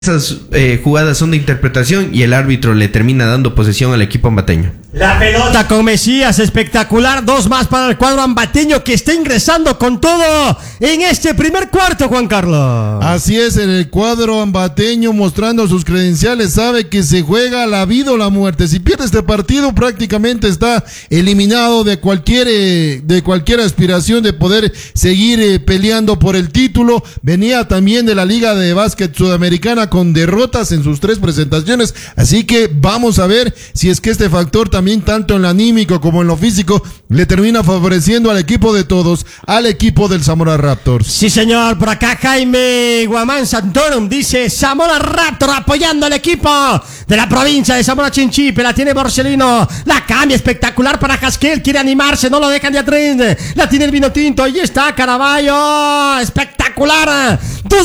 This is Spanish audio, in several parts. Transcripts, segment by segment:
Esas jugadas son de interpretación y el árbitro le termina dando posesión al equipo ambateño. La pelota con Mesías, espectacular. 2 más para el cuadro ambateño que está ingresando con todo en este primer cuarto, Juan Carlos. Así es, en el cuadro ambateño mostrando sus credenciales, sabe que se juega la vida o la muerte. Si pierde este partido prácticamente está eliminado de cualquier aspiración de poder seguir peleando por el título. Venía también de la Liga de Básquet Sudamericana con derrotas en sus 3 presentaciones, así que vamos a ver si es que este factor también tanto en lo anímico como en lo físico le termina favoreciendo al equipo de todos, al equipo del Zamora Raptors. Sí señor, por acá Jaime Guamán Santorum dice: Zamora Raptor apoyando al equipo de la provincia de Zamora Chinchipe. La tiene Borselino, la cambia espectacular para Haskell, quiere animarse, no lo dejan de atrás, la tiene el vino tinto, ahí está Caraballo, espectacular. 2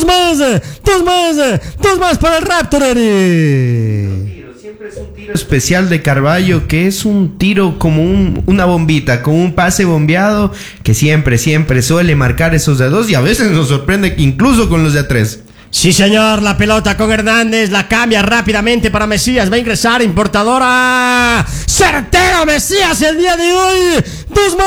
más para el Raptor, Siempre es un tiro especial de Carballo, que es un tiro como una bombita, como un pase bombeado, que siempre suele marcar esos de 2 y a veces nos sorprende incluso con los de 3. Sí señor, la pelota con Hernández, la cambia rápidamente para Mesías, va a ingresar Importadora, certero Mesías el día de hoy. 2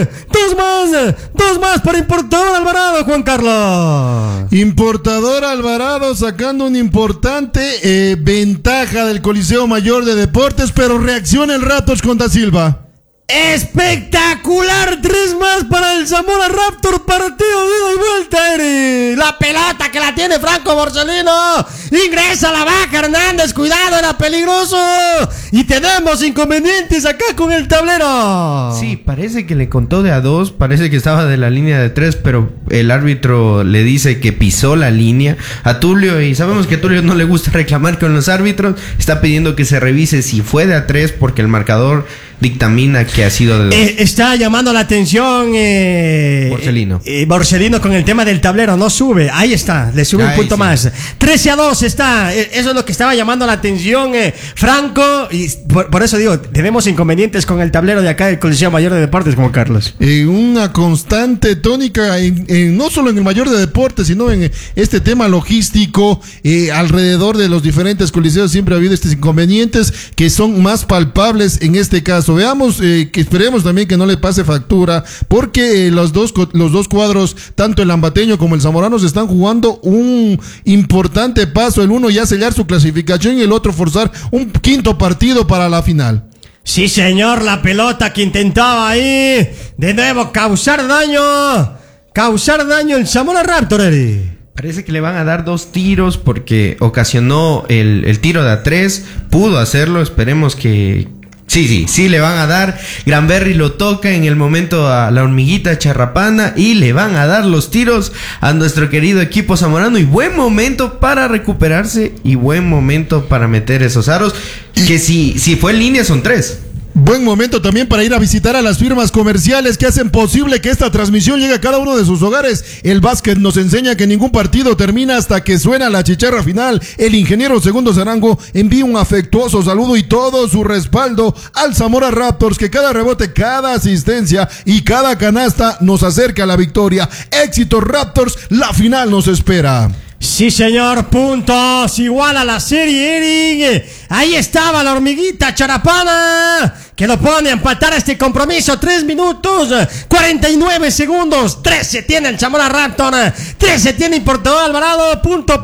más para Importador Alvarado, Juan Carlos. Importador Alvarado sacando una importante ventaja del Coliseo Mayor de Deportes, pero reacciona el Raptors con Da Silva. Espectacular, 3 más para el Zamora Raptor, partido de ida y vuelta, la pelota que la tiene Franco Borselino, ingresa la baja Hernández, cuidado, era peligroso, y tenemos inconvenientes acá con el tablero. Sí, parece que le contó de a 2, parece que estaba de la línea de 3, pero el árbitro le dice que pisó la línea a Tulio, y sabemos que a Tulio no le gusta reclamar con los árbitros, está pidiendo que se revise si fue de a 3 porque el marcador dictamina que ha sido de 2. Está llamando la atención Borselino con el tema del tablero, no sube, ahí está, le sube un punto más. 13-2 está, eso es lo que estaba llamando la atención Franco, y por eso digo, tenemos inconvenientes con el tablero de acá del Coliseo Mayor de Deportes, como Carlos. Una constante tónica, no solo en el Mayor de Deportes, sino en este tema logístico, alrededor de los diferentes coliseos siempre ha habido estos inconvenientes que son más palpables en este caso. Veamos, que esperemos también que no le pase factura, porque los dos cuadros, tanto el ambateño como el zamorano, se están jugando un importante paso, el uno ya sellar su clasificación y el otro forzar un 5º partido para la final. Sí señor, la pelota que intentaba ahí de nuevo causar daño el Zamora Raptor, Parece que le van a dar 2 tiros porque ocasionó el tiro de a 3, pudo hacerlo, esperemos que Sí, le van a dar. Granberry lo toca en el momento a la hormiguita charrapana y le van a dar los tiros a nuestro querido equipo zamorano, y buen momento para recuperarse y buen momento para meter esos aros, que si fue en línea son 3. Buen momento también para ir a visitar a las firmas comerciales que hacen posible que esta transmisión llegue a cada uno de sus hogares. El básquet nos enseña que ningún partido termina hasta que suena la chicharra final. El ingeniero Segundo Zarango envía un afectuoso saludo y todo su respaldo al Zamora Raptors, que cada rebote, cada asistencia y cada canasta nos acerca a la victoria. Éxito Raptors, la final nos espera. Sí señor, puntos, igual a la serie, Eric. Ahí estaba la hormiguita charapana, que lo pone a empatar este compromiso. 3 minutos, 49 segundos. 13 tiene el Zamora Raptor, 13 tiene Importador Alvarado. Punto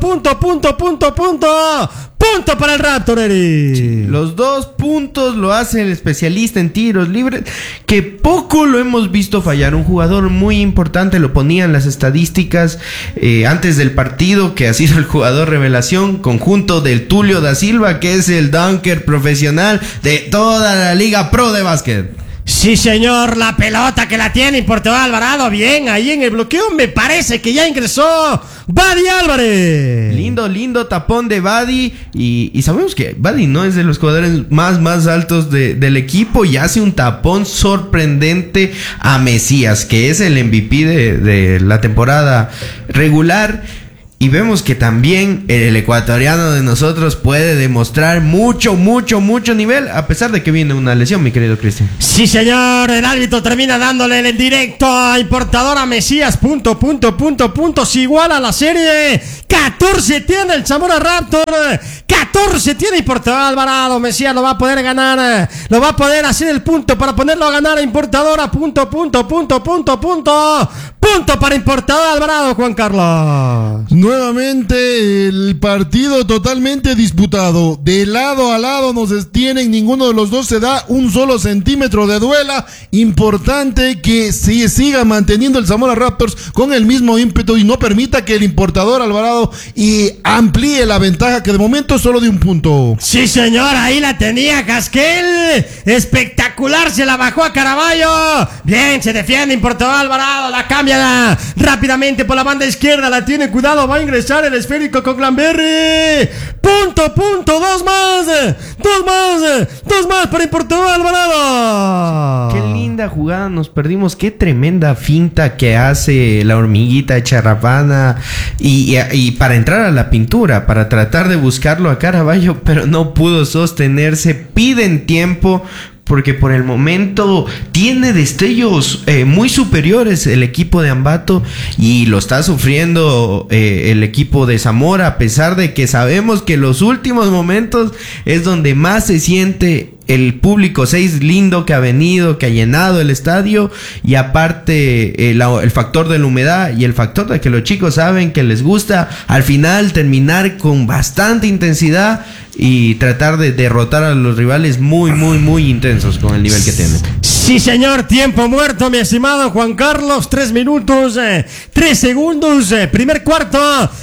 para el Raptor, Eric. Sí, los 2 puntos lo hace el especialista en tiros libres, que poco lo hemos visto fallar. Un jugador muy importante, lo ponían las estadísticas antes del partido, que ha sido el jugador revelación, conjunto del Tulio Da Silva, que es el dunker profesional de toda la Liga Pro de básquet. Sí señor, la pelota que la tiene Importador Alvarado, bien ahí en el bloqueo, me parece que ya ingresó Badi Álvarez. Lindo tapón de Badi, y sabemos que Badi no es de los jugadores más altos del equipo, y hace un tapón sorprendente a Mesías, que es el MVP de la temporada regular. Y vemos que también el ecuatoriano de nosotros puede demostrar mucho nivel, a pesar de que viene una lesión, mi querido Cristian. Sí, señor, el árbitro termina dándole en el directo a Importadora Mesías, puntos igual a la serie. 14 tiene el Zamora Raptor, 14 tiene Importadora Alvarado. Mesías lo va a poder ganar, lo va a poder hacer el punto para ponerlo a ganar a Importadora, punto para Importadora Alvarado, Juan Carlos. Nuevamente el partido totalmente disputado, de lado a lado no se tienen, ninguno de los dos se da un solo centímetro de duela. Importante que se siga manteniendo el Zamora Raptors con el mismo ímpetu y no permita que el Importador Alvarado y amplíe la ventaja, que de momento es solo de un punto. Sí, señor, ahí la tenía Casquel, espectacular, se la bajó a Caraballo, bien, se defiende Importador Alvarado, la cambia rápidamente por la banda izquierda, la tiene, cuidado, va a ingresar el esférico con Glamberry, punto, dos más para Importador Alvarado. Qué linda jugada nos perdimos, qué tremenda finta que hace la hormiguita de Charrapana y para entrar a la pintura, para tratar de buscarlo a Caraballo, pero no pudo sostenerse. Piden tiempo porque por el momento tiene destellos muy superiores el equipo de Ambato y lo está sufriendo el equipo de Zamora, a pesar de que sabemos que los últimos momentos es donde más se siente el público 6 lindo que ha venido, que ha llenado el estadio, y aparte el factor de la humedad y el factor de que los chicos saben que les gusta al final terminar con bastante intensidad y tratar de derrotar a los rivales muy intensos con el nivel que tienen. Sí, señor, tiempo muerto, mi estimado Juan Carlos, 3 minutos, 3 segundos, primer cuarto,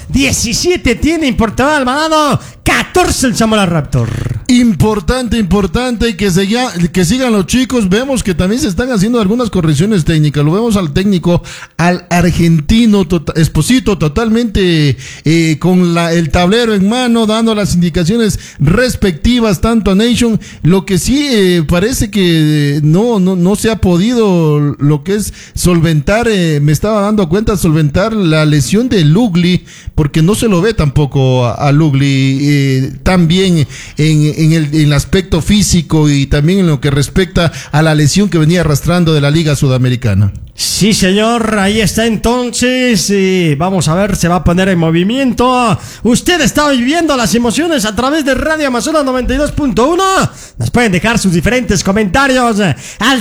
17 tiene Importador Alvarado, 14 el Zamora Raptor. Importante que sigan los chicos. Vemos que también se están haciendo algunas correcciones técnicas. Lo vemos al técnico, al argentino Esposito, totalmente con el tablero en mano, dando las indicaciones respectivas tanto a Nation. Lo que sí parece que no se ha podido lo que es solventar, me estaba dando cuenta, solventar la lesión de Lugli, porque no se lo ve tampoco a Lugli tan bien en el aspecto físico y también en lo que respecta a la lesión que venía arrastrando de la Liga Sudamericana. Sí, señor, ahí está entonces, vamos a ver, se va a poner en movimiento. Usted está viviendo las emociones a través de Radio Amazonas 92.1. Nos pueden dejar sus diferentes comentarios al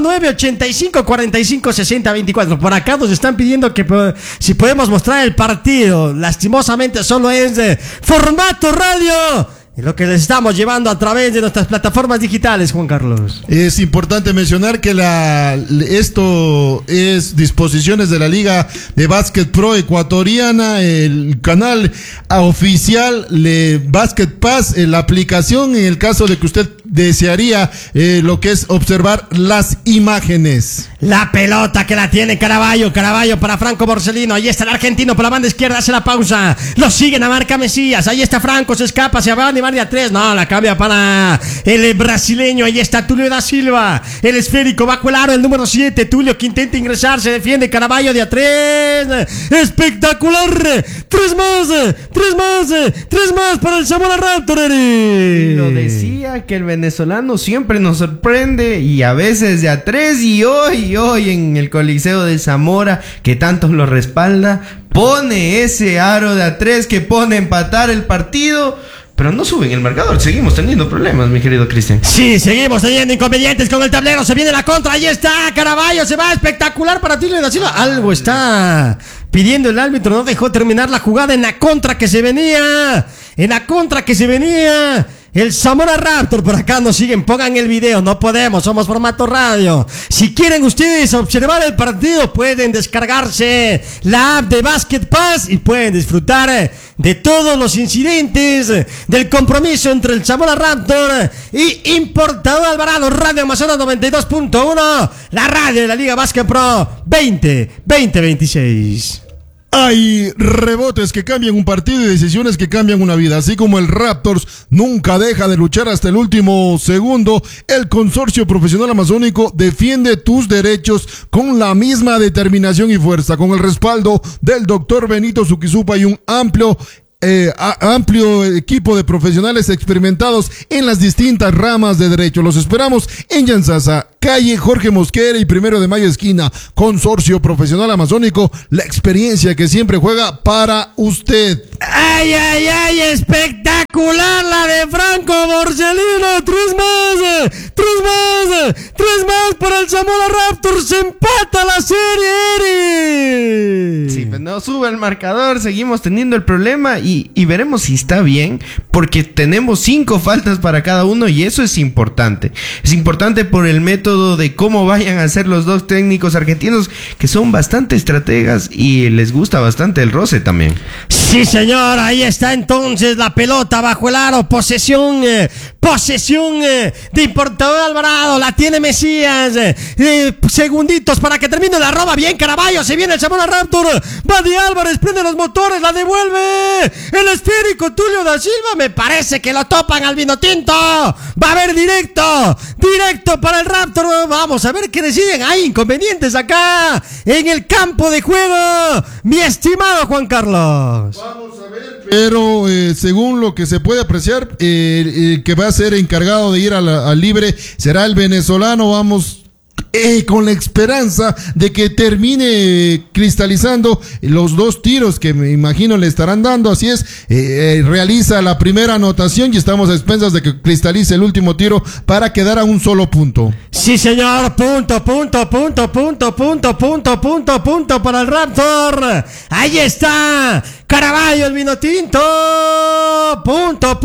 0985 45 60 24. Por acá nos están pidiendo que si podemos mostrar el partido. Lastimosamente solo es formato radio. Y lo que les estamos llevando a través de nuestras plataformas digitales, Juan Carlos. Es importante mencionar que esto es disposiciones de la Liga de Básquet Pro Ecuatoriana, el canal oficial de Basket Pass, la aplicación en el caso de que usted desearía lo que es observar las imágenes. La pelota que la tiene Caraballo para Franco Borsellino, ahí está el argentino por la banda izquierda, hace la pausa, lo siguen a marca Mesías, ahí está Franco, se escapa, se va a animar de a 3, no, la cambia para el brasileño, ahí está Tulio da Silva, el esférico bajo el aro, el número 7, Tulio que intenta ingresar, se defiende Caraballo de a 3, espectacular, 3 más para el Zamora Raptor. Lo decía que el venezolano siempre nos sorprende y a veces de a 3 y hoy en el Coliseo de Zamora, que tanto lo respalda, pone ese aro de a 3 que pone a empatar el partido, pero no suben el marcador. Seguimos teniendo problemas, mi querido Cristian. Sí, seguimos teniendo inconvenientes con el tablero. Se viene la contra, ahí está Caraballo, se va, espectacular para Tulio da Silva. Algo está pidiendo el árbitro, no dejó terminar la jugada en la contra que se venía. El Zamora Raptor, por acá nos siguen, pongan el video, no podemos, somos formato radio. Si quieren ustedes observar el partido, pueden descargarse la app de Basket Pass y pueden disfrutar de todos los incidentes del compromiso entre el Zamora Raptor y Importador Alvarado. Radio Amazonas 92.1, la radio de la Liga Basket Pro 2026. Hay rebotes que cambian un partido y decisiones que cambian una vida. Así como el Raptors nunca deja de luchar hasta el último segundo, el Consorcio Profesional Amazónico defiende tus derechos con la misma determinación y fuerza, con el respaldo del doctor Benito Suquizupa y un amplio equipo de profesionales experimentados en las distintas ramas de derecho. Los esperamos en Yansasa, calle Jorge Mosquera y 1 de Mayo esquina. Consorcio Profesional Amazónico, la experiencia que siempre juega para usted. ¡Ay, ay, ay! ¡Espectacular la de Franco Borsellino! ¡Tres más para el Zamora Raptors! ¡Se empata la serie, Eri! Sí, pues no sube el marcador, seguimos teniendo el problema y veremos si está bien, porque tenemos 5 faltas para cada uno y eso es importante. Es importante por el método de cómo vayan a ser los dos técnicos argentinos, que son bastante estrategas y les gusta bastante el roce también. Sí, señor, ahí está entonces la pelota bajo el aro, posesión de Importador Alvarado, la tiene Mesías, segunditos para que termine, la roba bien Caraballo, se viene el Zamora Raptor, Badi Álvarez, prende los motores, la devuelve, el esférico Tulio da Silva, me parece que lo topan al Vinotinto, va a haber directo para el Raptor, vamos a ver qué deciden, hay inconvenientes acá en el campo de juego, mi estimado Juan Carlos. Vamos a ver, pero según lo que se puede apreciar, que va a ser encargado de ir al libre será el venezolano. Vamos con la esperanza de que termine cristalizando los 2 tiros que me imagino le estarán dando. Así es, realiza la primera anotación y estamos a expensas de que cristalice el último tiro para quedar a un solo punto. Sí, señor, punto para el Raptor. Ahí está Caraballo, el Vinotinto. Punto.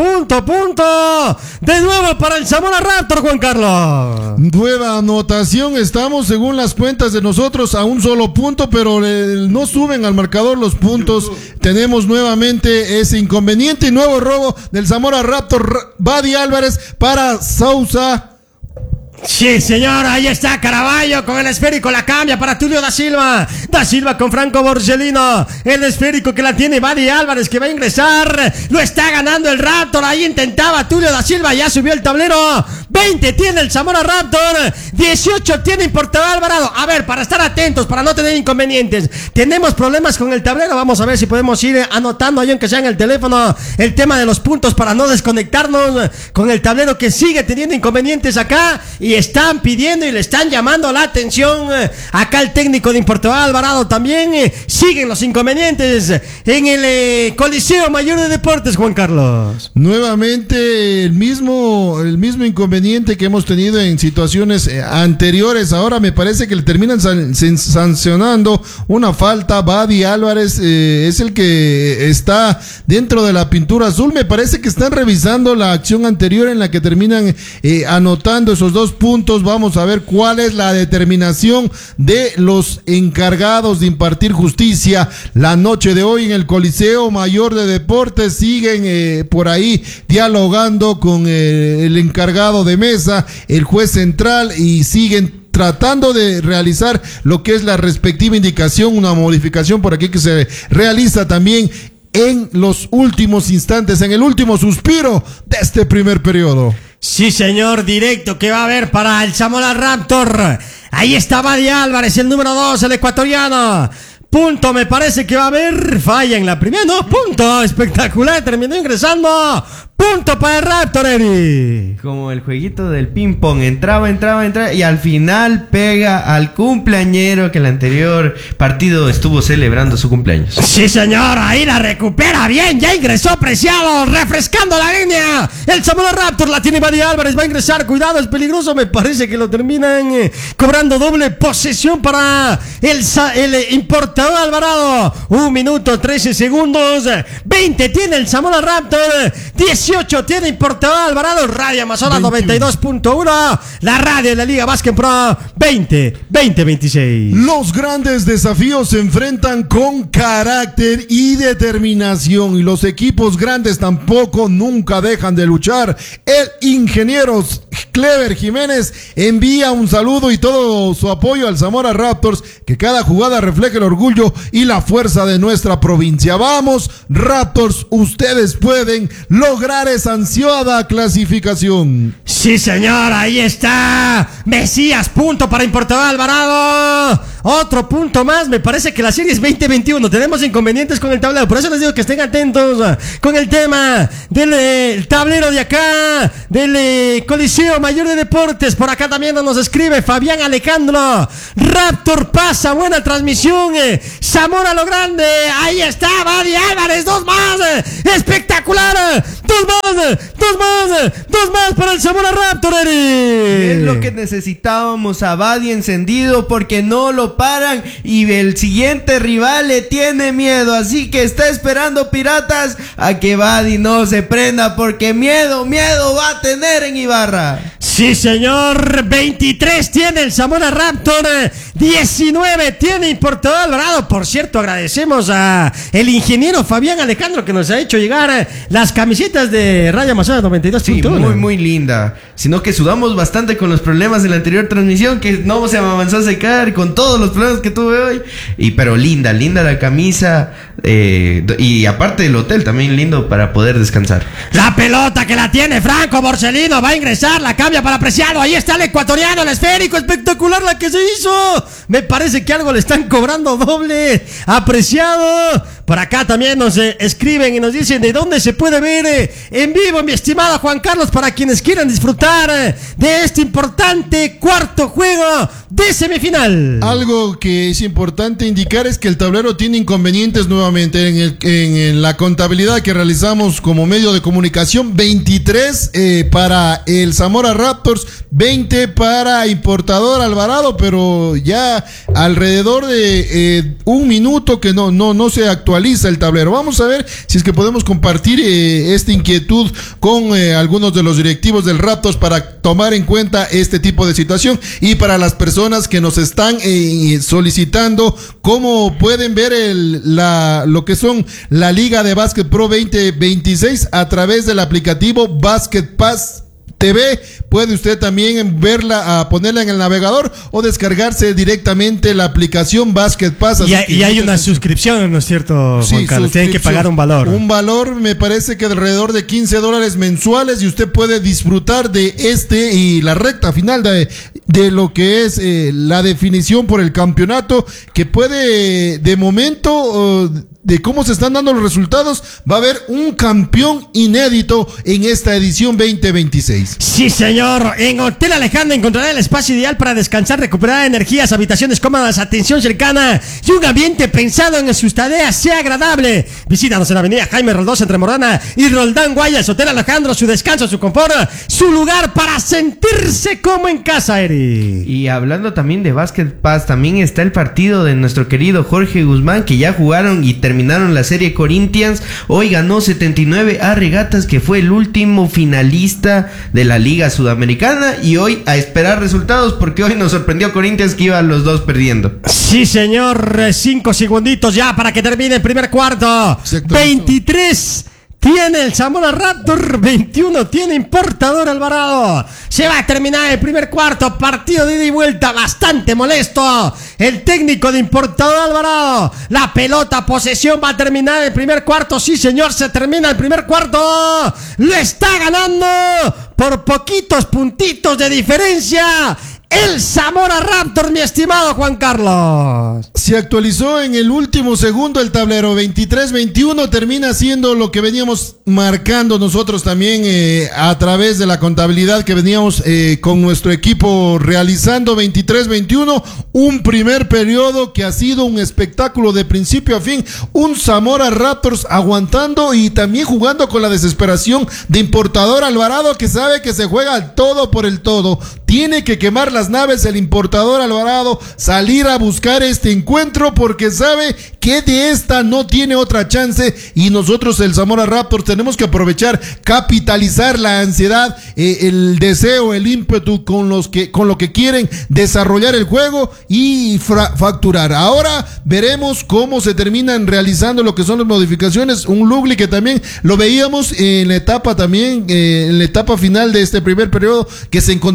De nuevo para el Zamora Raptor, Juan Carlos. Nueva anotación, estamos según las cuentas de nosotros a un solo punto, pero no suben al marcador los puntos. Tenemos nuevamente ese inconveniente y nuevo robo del Zamora Raptor. Badi Álvarez para Sousa. Sí, señor, ahí está Caraballo con el esférico, la cambia para Tulio da Silva con Franco Borsellino, el esférico que la tiene Badi Álvarez, que va a ingresar, lo está ganando el Raptor, ahí intentaba Tulio da Silva, ya subió el tablero, 20 tiene el Zamora Raptor, 18 tiene Importador Alvarado. A ver, para estar atentos, para no tener inconvenientes, tenemos problemas con el tablero, vamos a ver si podemos ir anotando ahí, aunque sea en el teléfono, el tema de los puntos para no desconectarnos con el tablero que sigue teniendo inconvenientes acá. Y están pidiendo y le están llamando la atención acá el técnico de Importador Alvarado también. Siguen los inconvenientes en el Coliseo Mayor de Deportes, Juan Carlos. Nuevamente el mismo inconveniente que hemos tenido en situaciones anteriores. Ahora me parece que le terminan sancionando una falta. Badi Álvarez es el que está dentro de la pintura azul. Me parece que están revisando la acción anterior en la que terminan anotando esos 2 puntos. Vamos a ver cuál es la determinación de los encargados de impartir justicia la noche de hoy en el Coliseo Mayor de Deportes. Siguen por ahí dialogando con el encargado de mesa, el juez central, y siguen tratando de realizar lo que es la respectiva indicación, una modificación por aquí que se realiza también en los últimos instantes, en el último suspiro de este primer periodo. Sí, señor, directo que va a haber para el Zamora Raptor. Ahí está Badi Álvarez, el número 2, el ecuatoriano. Punto, me parece que va a haber falla en la primera, no, punto, espectacular, terminó ingresando. Punto para el Raptor, Eri. Como el jueguito del ping pong, entraba y al final pega al cumpleañero que el anterior partido estuvo celebrando su cumpleaños. Sí, señor, ahí la recupera bien, ya ingresó Preciado, refrescando la línea. El Zamora Raptor la tiene Badi Álvarez, va a ingresar, cuidado, es peligroso, me parece que lo terminan cobrando doble posesión para el Importador Alvarado. 1 minuto 13 segundos, 20 tiene el Zamora Raptor, 18 tiene Importador Alvarado. Radio Amazonas 92.1, la radio de la Liga Básquet Pro 2026. Los grandes desafíos se enfrentan con carácter y determinación, y los equipos grandes tampoco nunca dejan de luchar. El ingeniero Clever Jiménez envía un saludo y todo su apoyo al Zamora Raptors, que cada jugada refleje el orgullo orgullo y la fuerza de nuestra provincia. Vamos, Raptors, ustedes pueden lograr esa ansiada clasificación. Sí, señor, ahí está. Mesías, punto para Importador Alvarado. Otro punto más, me parece que la serie es 20-21. Tenemos inconvenientes con el tablero, por eso les digo que estén atentos con el tema del tablero de acá, del Coliseo Mayor de Deportes. Por acá también nos escribe Fabián Alejandro. Raptor pasa, buena transmisión. Zamora lo grande, ahí está, Badi Álvarez, dos más. Espectacular, dos más para el Zamora Raptor, Eri. Es lo que necesitábamos, a Badi encendido, porque no lo paran y el siguiente rival le tiene miedo, así que está esperando Piratas a que Badi no se prenda, porque miedo va a tener en Ibarra. Sí, señor, 23 tiene el Zamora Raptor, 19 tiene Importador Alvarado. Por cierto, agradecemos a el ingeniero Fabián Alejandro que nos ha hecho llegar las camisetas de Radio Amazonas 92.1. Sí, muy linda, sino que sudamos bastante con los problemas de la anterior transmisión, que no se avanzó a secar con todos los problemas que tuve hoy, pero linda la camisa, y aparte del hotel también lindo para poder descansar. La pelota que la tiene Franco Borsellino, va a ingresar, la cambia para Preciado, ahí está el ecuatoriano, el esférico, espectacular la que se hizo. Me parece que algo le están cobrando doble a Preciado. Por acá también nos escriben y nos dicen de dónde se puede ver en vivo, mi estimado Juan Carlos, para quienes quieran disfrutar de este importante cuarto juego de semifinal. Algo que es importante indicar es que el tablero tiene inconvenientes nuevamente en la contabilidad que realizamos como medio de comunicación. 23 para el Zamora Raptors, 20 para Importador Alvarado, pero ya alrededor de un minuto que no se actualiza el tablero. Vamos a ver si es que podemos compartir esta inquietud con algunos de los directivos del Raptors para tomar en cuenta este tipo de situación, y para las personas que nos están solicitando cómo pueden ver lo que son la Liga de Básquet Pro 2026 a través del aplicativo Basket Pass TV. Puede usted también verla, ponerla en el navegador o descargarse directamente la aplicación Basket Pass. Y hay una suscripción, ¿no es cierto, Juan Carlos? Tienen que pagar un valor. Un valor, me parece que de alrededor de $15 mensuales, y usted puede disfrutar de y la recta final de lo que es la definición por el campeonato, que puede, de momento, de cómo se están dando los resultados, va a haber un campeón inédito en esta edición 2026. Sí, señor. En Hotel Alejandra encontrará el espacio ideal para descansar, recuperar energías, habitaciones cómodas, atención cercana y un ambiente pensado en que sus tareas sea agradable. Visítanos en la avenida Jaime Roldós entre Morana y Roldán Guayas. Hotel Alejandro, su descanso, su confort, su lugar para sentirse como en casa, Eri. Y hablando también de Basket Pass, también está el partido de nuestro querido Jorge Guzmán, que ya jugaron y terminaron la serie Corinthians. Hoy ganó 79 a Regatas, que fue el último finalista de la Liga Sudamericana, y hoy a esperar resultados, porque hoy nos sorprendió Corinthians, que iban los dos perdiendo. Sí, señor, 5 segunditos ya para que termine el primer cuarto. 23 tiene el Zamora Raptor, 21 tiene Importador Alvarado. Se va a terminar el primer cuarto, partido de ida y vuelta bastante molesto. El técnico de Importador Alvarado, la pelota, posesión, va a terminar el primer cuarto. Sí, señor, se termina el primer cuarto. Lo está ganando por poquitos puntitos de diferencia el Zamora Raptor, mi estimado Juan Carlos. Se actualizó en el último segundo el tablero, 23-21, termina siendo lo que veníamos marcando nosotros también a través de la contabilidad que veníamos con nuestro equipo realizando. 23-21, un primer periodo que ha sido un espectáculo de principio a fin, un Zamora Raptors aguantando y también jugando con la desesperación de Importador Alvarado, que sabe que se juega al todo por el todo, tiene que quemar las naves el Importador Alvarado, salir a buscar este encuentro porque sabe que de esta no tiene otra chance, y nosotros el Zamora Raptors tenemos que aprovechar, capitalizar la ansiedad, el deseo, el ímpetu con lo que quieren desarrollar el juego y facturar. Ahora veremos cómo se terminan realizando lo que son las modificaciones. Un Lugli que también lo veíamos en la etapa final de este primer periodo, que se encontraba en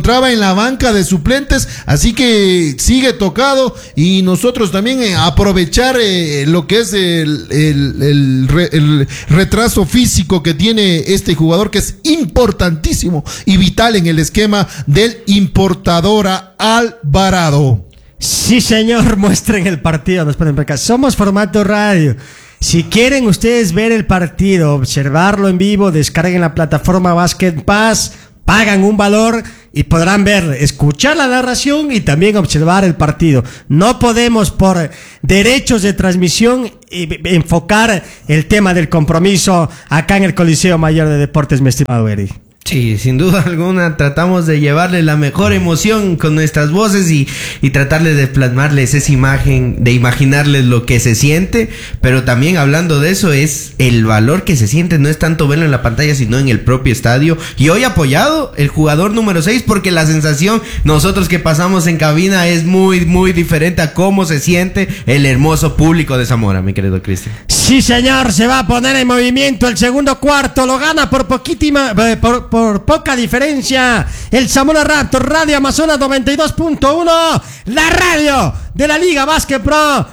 la banca de suplentes, así que sigue tocado y nosotros también aprovechar lo que es el retraso físico que tiene este jugador, que es importantísimo y vital en el esquema del Importadora Alvarado. Sí, señor, muestren el partido. Nos ponen por acá. Somos formato radio. Si quieren ustedes ver el partido, observarlo en vivo, descarguen la plataforma Basket Pass, pagan un valor y podrán ver, escuchar la narración y también observar el partido. No podemos por derechos de transmisión enfocar el tema del compromiso acá en el Coliseo Mayor de Deportes, mi estimado Eri. Sí, sin duda alguna tratamos de llevarle la mejor emoción con nuestras voces y tratarle de plasmarles esa imagen, de imaginarles lo que se siente, pero también hablando de eso es el valor que se siente, no es tanto verlo en la pantalla sino en el propio estadio, y hoy apoyado el jugador número 6 porque la sensación nosotros que pasamos en cabina es muy diferente a cómo se siente el hermoso público de Zamora, mi querido Cristian. Sí, señor, se va a poner en movimiento el segundo cuarto, lo gana por por poca diferencia el Zamora Raptor, Radio Amazonas 92.1, la radio de la Liga Básquet Pro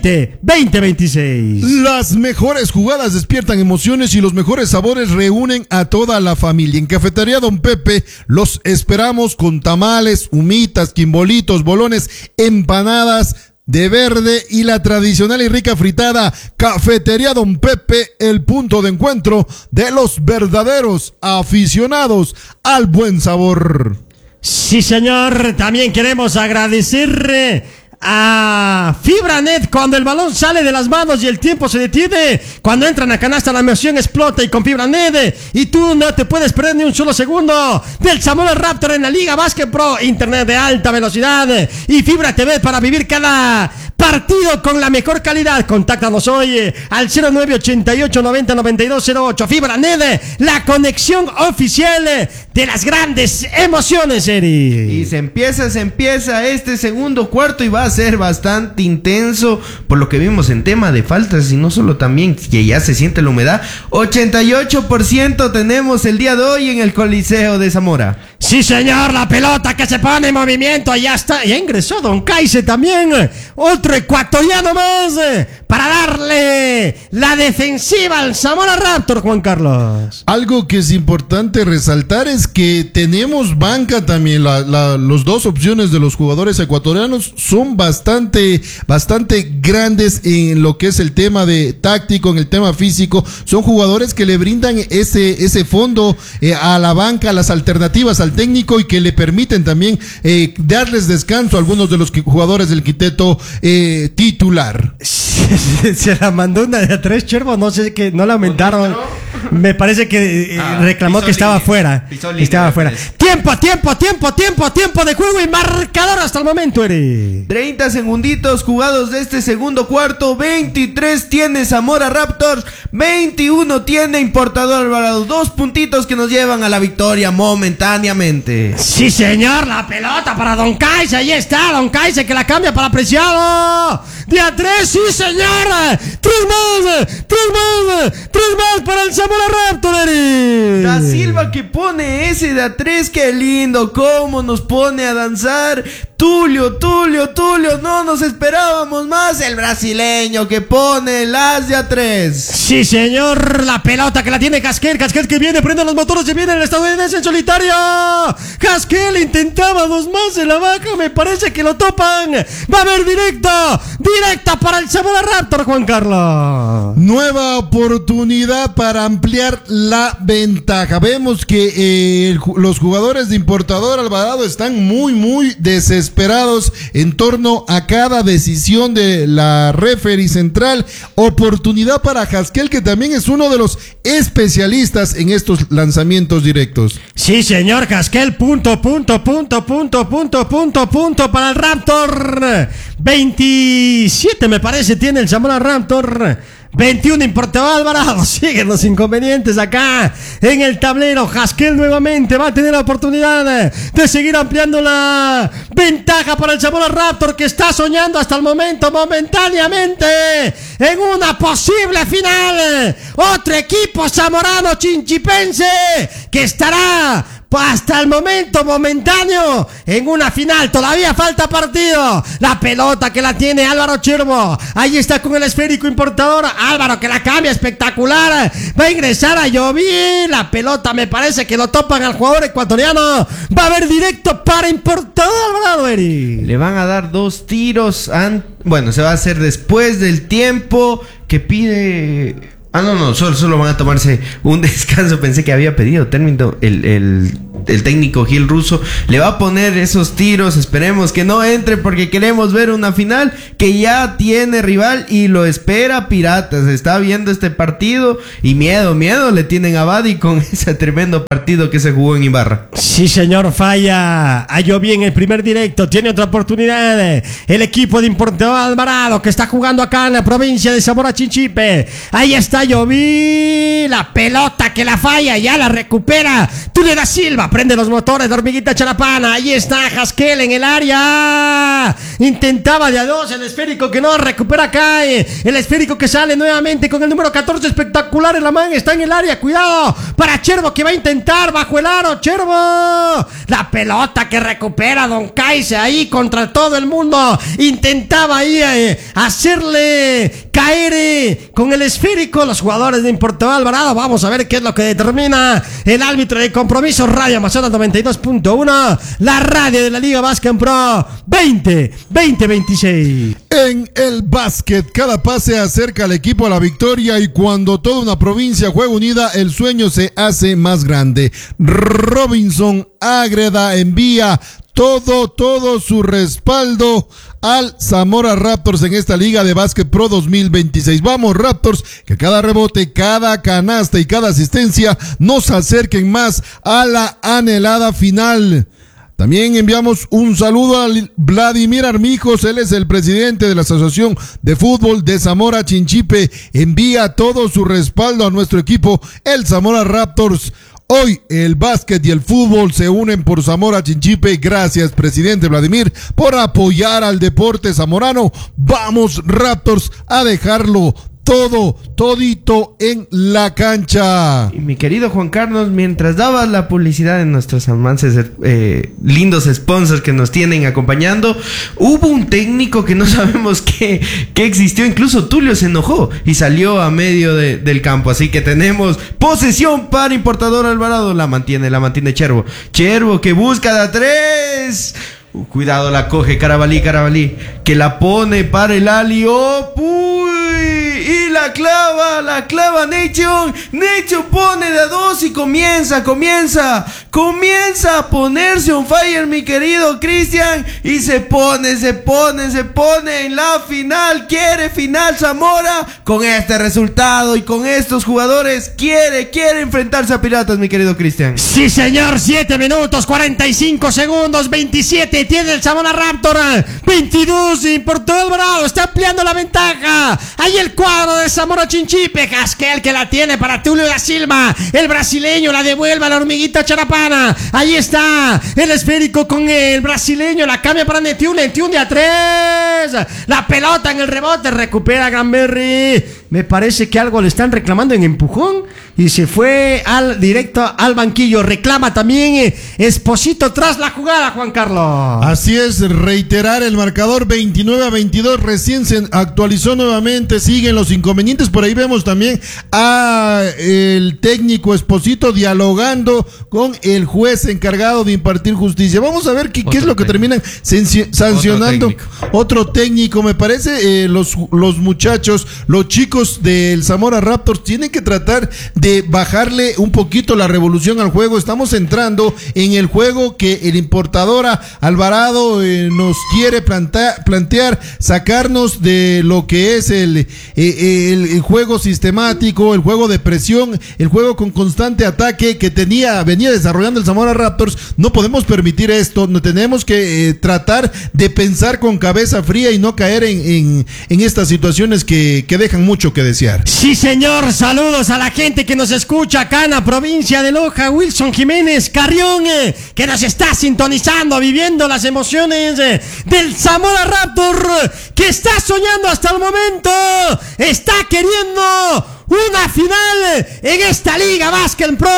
2026. Las mejores jugadas despiertan emociones y los mejores sabores reúnen a toda la familia. En Cafetería Don Pepe los esperamos con tamales, humitas, quimbolitos, bolones, empanadas de verde y la tradicional y rica fritada. Cafetería Don Pepe, el punto de encuentro de los verdaderos aficionados al buen sabor. Sí, señor, también queremos agradecer a FibraNet. Cuando el balón sale de las manos y el tiempo se detiene, cuando entran a canasta la emoción explota, y con FibraNet y tú no te puedes perder ni un solo segundo del Zamora Raptor en la Liga Básquet Pro. Internet de alta velocidad y Fibra TV para vivir cada partido con la mejor calidad. Contáctanos hoy al 0988-90-9208. FibraNet, la conexión oficial de las grandes emociones, Eri. Y se empieza este segundo cuarto y va a ser bastante intenso por lo que vimos en tema de faltas y no solo, también que ya se siente la humedad. 88% tenemos el día de hoy en el Coliseo de Zamora. Sí, señor, la pelota que se pone en movimiento, ya está, ya ingresó Don Caice también, otro ecuatoriano más para darle la defensiva al Zamora Raptor, Juan Carlos. Algo que es importante resaltar es que tenemos banca también. Los dos opciones de los jugadores ecuatorianos son bastante grandes en lo que es el tema de táctico, en el tema físico. Son jugadores que le brindan ese fondo a la banca, las alternativas al técnico, y que le permiten también darles descanso a algunos de los jugadores del quinteto titular. Se la mandó una de a tres, Cherbo, no sé, que no la aumentaron. Me parece que reclamó que estaba fuera. Estaba fuera. Tiempo de juego y marcador hasta el momento, Eri. 30 segunditos jugados de este segundo cuarto. 23 tiene Zamora Raptors, 21 tiene Importador Alvarado. 2 puntitos que nos llevan a la victoria momentáneamente. Sí, señor, la pelota para Don Caice. Ahí está Don Caice, que la cambia para Preciado. De a 3, sí, señor. 3 más para el Zamora Raptor, Eri. Da Silva que pone ese de a 3, qué lindo, cómo nos pone a danzar. Tulio, no nos esperábamos más. El brasileño que pone el as de a 3. Sí, señor, la pelota que la tiene Casquel que viene, prende los motores y viene el estadounidense en solitario. Casquel intentaba 2 más en la baja, me parece que lo topan. Va a haber directa para el Zamora Raptor, Juan Carlos. Nueva oportunidad para ampliar la ventaja. Vemos que los jugadores de Importador Alvarado están muy desesperados en torno a cada decisión de la referee central. Oportunidad para Haskell, que también es uno de los especialistas en estos lanzamientos directos. Sí, señor, Haskell, punto para el Raptor. 27 me parece tiene el Zamora Raptor. 21 Importador Alvarado. Siguen los inconvenientes acá en el tablero. Haskell nuevamente va a tener la oportunidad de seguir ampliando la ventaja para el Zamora Raptor, que está soñando hasta el momento momentáneamente en una posible final. Otro equipo zamorano chinchipense que estará hasta el momento momentáneo en una final. Todavía falta partido. La pelota que la tiene Álvaro Chervo. Ahí está con el esférico importador. Álvaro que la cambia espectacular. Va a ingresar a Lloví. La pelota me parece que lo topan al jugador ecuatoriano. Va a haber directo para importador Alvarado, Eri. Le van a dar 2 tiros. Bueno, se va a hacer después del tiempo que pide. No, solo van a tomarse un descanso. Pensé que había pedido término el técnico Gil Russo. Le va a poner esos tiros. Esperemos que no entre porque queremos ver una final que ya tiene rival y lo espera Piratas. Está viendo este partido y miedo le tienen a Badi con ese tremendo partido que se jugó en Ibarra. Sí, señor, falla. A Lloví en el primer directo. Tiene otra oportunidad. El equipo de Importador Alvarado que está jugando acá en la provincia de Zamora Chinchipe. Ahí está Lloví, la pelota que la falla, ya la recupera Tulio da Silva, prende los motores de Hormiguita Charapana. Ahí está Haskell en el área, intentaba de a 2 el esférico que no recupera acá, el esférico que sale nuevamente con el número 14, espectacular, el man está en el área, cuidado para Chervo que va a intentar bajo el aro, Chervo, la pelota que recupera Don Caise ahí contra todo el mundo, intentaba ahí hacerle caer con el esférico los jugadores de Importador Alvarado. Vamos a ver qué es lo que determina el árbitro de compromiso. Radio Amazonas 92.1, la radio de la Liga Básquet Pro 2026. En el básquet, cada pase acerca al equipo a la victoria y cuando toda una provincia juega unida, el sueño se hace más grande. Robinson Ágreda envía todo su respaldo al Zamora Raptors en esta Liga de Básquet Pro 2026. Vamos Raptors, que cada rebote, cada canasta y cada asistencia nos acerquen más a la anhelada final. También enviamos un saludo a Vladimir Armijos, él es el presidente de la Asociación de Fútbol de Zamora Chinchipe. Envía todo su respaldo a nuestro equipo, el Zamora Raptors. Hoy el básquet y el fútbol se unen por Zamora Chinchipe. Gracias, presidente Vladimir, por apoyar al deporte zamorano. Vamos, Raptors, a dejarlo todito en la cancha. Y mi querido Juan Carlos, mientras dabas la publicidad en nuestros amantes lindos sponsors que nos tienen acompañando, hubo un técnico que no sabemos que existió, incluso Tulio se enojó y salió a medio del campo, así que tenemos posesión para Importador Alvarado. La mantiene Chervo que busca de a 3. Cuidado, la coge Carabalí, que la pone para el Ali. ¡Oh, y la clava Nation pone de a 2 y comienza a ponerse on fire, mi querido Cristian, y se pone en la final. Quiere final Zamora con este resultado y con estos jugadores, quiere enfrentarse a Piratas, mi querido Cristian. Sí, señor, 7 minutos 45 segundos, 27 tiene el Zamora Raptor, 22 Importador Alvarado, está ampliando la ventaja. Ahí el cuadro de Zamora Chinchipe, Haskell que la tiene para Tulio da Silva, el brasileño la devuelve a la Hormiguita Charapana. Ahí está el esférico con el brasileño, la cambia para Netiun de a 3, la pelota en el rebote, recupera Granberry. Me parece que algo le están reclamando en empujón y se fue directo al banquillo. Reclama también Esposito tras la jugada, Juan Carlos. Así es, reiterar el marcador 29-22, recién se actualizó nuevamente, siguen los inconvenientes. Por ahí vemos también a el técnico Esposito dialogando con el juez encargado de impartir justicia. Vamos a ver qué es lo que terminan sancionando. Otro técnico, me parece, los muchachos, los chicos del Zamora Raptors tienen que tratar de bajarle un poquito la revolución al juego. Estamos entrando en el juego que el Importador Alvarado nos quiere plantear, sacarnos de lo que es el juego sistemático, el juego de presión, el juego con constante ataque que venía desarrollando el Zamora Raptors. No podemos permitir esto, no tenemos que tratar de pensar con cabeza fría y no caer en estas situaciones que dejan mucho que desear. Sí, señor, saludos a la gente que nos escucha acá en la provincia de Loja, Wilson Jiménez Carrión, que nos está sintonizando, viviendo las emociones del Zamora Raptor, que está soñando hasta el momento, está queriendo una final en esta Liga Básquet Pro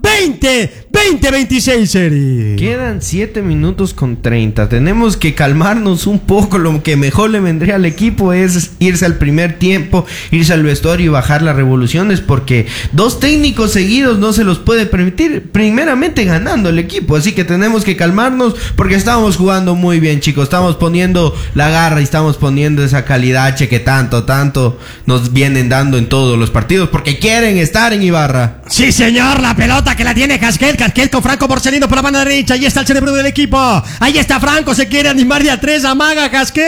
26, Eri. Quedan 7 minutos con 30. Tenemos que calmarnos un poco. Lo que mejor le vendría al equipo es irse al primer tiempo, irse al vestuario y bajar las revoluciones, porque 2 técnicos seguidos no se los puede permitir, primeramente ganando el equipo. Así que tenemos que calmarnos, porque estamos jugando muy bien, chicos. Estamos poniendo la garra y estamos poniendo esa calidad que tanto nos vienen dando en todos los partidos, porque quieren estar en Ibarra. Sí, señor, la pelota que la tiene Haskell con Franco Borsellino por la banda derecha. Ahí está el cerebro del equipo. Ahí está Franco, se quiere animar de a 3, amaga Haskell.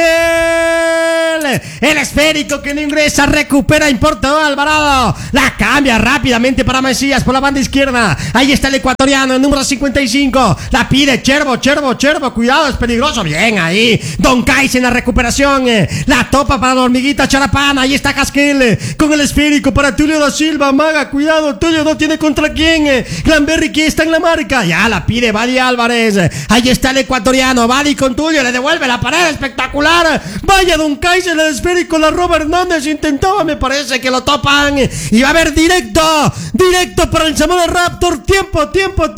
El esférico que no ingresa, recupera Importador Alvarado. La cambia rápidamente para Mesías por la banda izquierda. Ahí está el ecuatoriano, el número 55. La pide Cherbo, cuidado, es peligroso. Bien ahí, Don Kais en la recuperación. La topa para la hormiguita Charapana. Ahí está Haskell con el esférico para Tulio da Silva. Amaga, cuidado, Tulio no tiene contra quién. Granberry que está en la marca. Ya la pide Badi Álvarez. Ahí está el ecuatoriano. Badi con Tulio. Le devuelve la pared. Espectacular. Vaya Don Kais en el esférico. La roba Hernández. Intentaba, me parece que lo topan. Y va a haber directo para el Zamora Raptor. Tiempo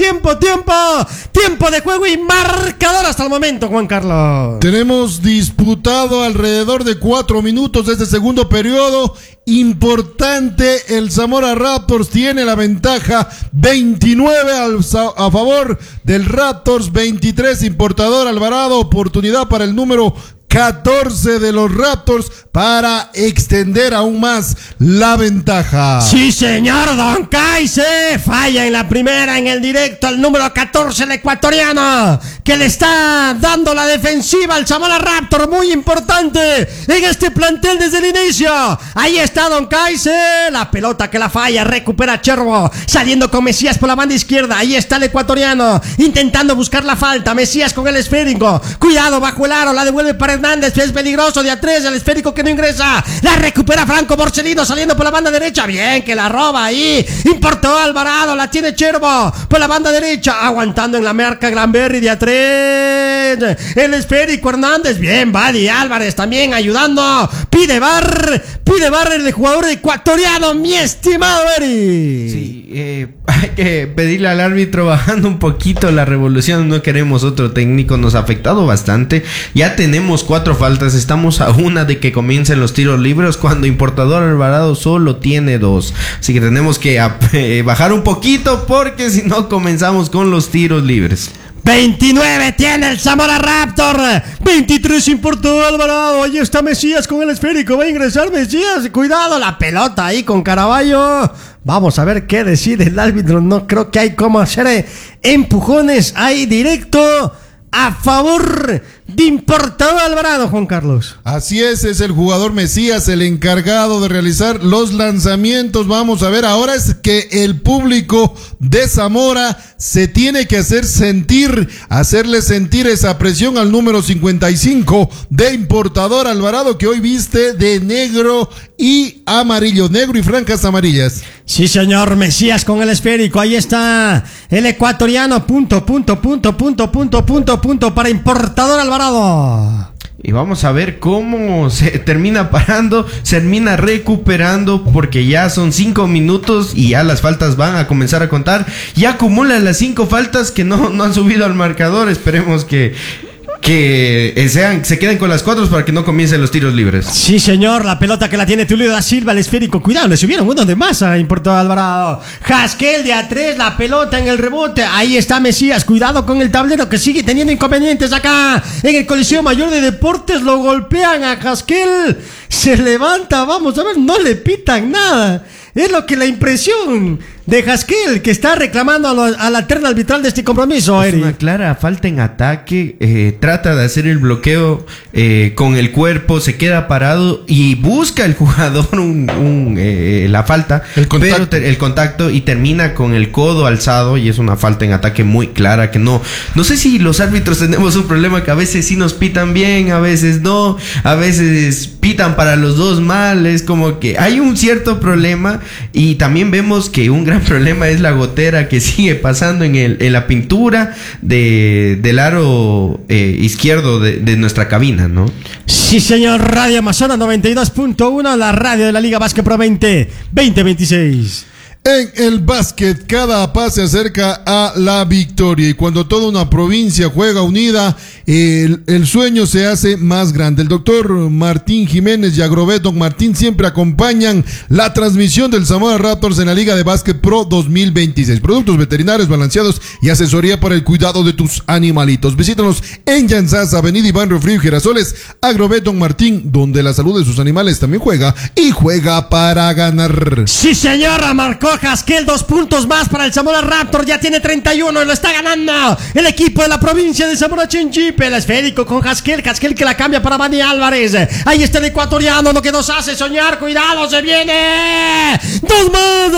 de juego y marcador hasta el momento, Juan Carlos. Tenemos disputado alrededor de 4 minutos de este segundo periodo. Importante, el Zamora Raptors tiene la ventaja, 29 a favor del Raptors, 23 Importador Alvarado. Oportunidad para el número 14 de los Raptors para extender aún más la ventaja. Sí, señor, Don Kais falla en la primera, en el directo, el número 14, el ecuatoriano, que le está dando la defensiva al Zamora Raptor, muy importante en este plantel desde el inicio. Ahí está Don Kais, la pelota que la falla, recupera Cherbo, saliendo con Mesías por la banda izquierda. Ahí está el ecuatoriano, intentando buscar la falta, Mesías con el esférico, cuidado bajo el aro, la devuelve para Hernández, es peligroso de a 3, el esférico que no ingresa, la recupera Franco Borsellino saliendo por la banda derecha, bien que la roba ahí, Importó Alvarado, la tiene Cherbo por la banda derecha, aguantando en la marca Granberry de a 3, el esférico Hernández, bien, Badi Álvarez también ayudando, pide bar el jugador ecuatoriano, mi estimado Eri. Sí, hay que pedirle al árbitro bajando un poquito la revolución, no queremos otro técnico, nos ha afectado bastante, ya tenemos 4 faltas, estamos a una de que comiencen los tiros libres cuando Importador Alvarado solo tiene 2, así que tenemos que bajar un poquito porque si no comenzamos con los tiros libres. 29 tiene el Zamora Raptor, 23 Importador Alvarado. Ahí está Mesías con el esférico, va a ingresar Mesías, cuidado la pelota ahí con Caraballo. Vamos a ver qué decide el árbitro, no creo que hay cómo hacer empujones ahí directo a favor de Importador Alvarado, Juan Carlos. Así es el jugador Mesías el encargado de realizar los lanzamientos. Vamos a ver, ahora es que el público de Zamora se tiene que hacerle sentir esa presión al número 55 de Importador Alvarado, que hoy viste de negro y amarillo, negro y franjas amarillas. Sí, señor, Mesías con el esférico, ahí está el ecuatoriano, punto para Importador Alvarado. Y vamos a ver cómo se termina parando, se termina recuperando, porque ya son 5 minutos y ya las faltas van a comenzar a contar. Ya acumulan las 5 faltas que no han subido al marcador. Esperemos que se queden con las 4 para que no comiencen los tiros libres. Sí, señor, la pelota que la tiene Tulio da Silva, el esférico, cuidado, le subieron uno de más a Importador Alvarado. Haskell de a 3, la pelota en el rebote, ahí está Mesías, cuidado con el tablero que sigue teniendo inconvenientes acá en el Coliseo Mayor de Deportes, lo golpean a Haskell, se levanta, vamos a ver, no le pitan nada. Es lo que la impresión de Haskell, que está reclamando a la terna arbitral de este compromiso, es Eri. una clara falta en ataque, trata de hacer el bloqueo con el cuerpo, se queda parado y busca el jugador la falta, el contacto y termina con el codo alzado, y es una falta en ataque muy clara que no sé si los árbitros tenemos un problema, que a veces sí nos pitan bien, a veces no, a veces pitan para los dos mal, es como que hay un cierto problema. Y también vemos que un gran problema es la gotera que sigue pasando en la pintura del aro izquierdo de nuestra cabina, ¿no? Sí, señor, Radio Amazonas 92.1, la radio de la Liga Básquet Pro 2026. En el básquet, cada pase acerca a la victoria y cuando toda una provincia juega unida, el sueño se hace más grande. El doctor Martín Jiménez y Agrovet Don Martín siempre acompañan la transmisión del Zamora Raptors en la Liga de Básquet Pro 2026. Productos veterinarios balanceados y asesoría para el cuidado de tus animalitos. Visítanos en Llanzas, Avenida Iván Refrío Girasoles. Agrovet Don Martín, donde la salud de sus animales también juega y juega para ganar. Sí, señora, marcó Haskell 2 puntos más para el Zamora Raptor, ya tiene 31 y lo está ganando el equipo de la provincia de Zamora Chinchipe. El esférico con Haskell que la cambia para Bani Álvarez. Ahí está el ecuatoriano, lo que nos hace soñar. Cuidado, se viene. Dos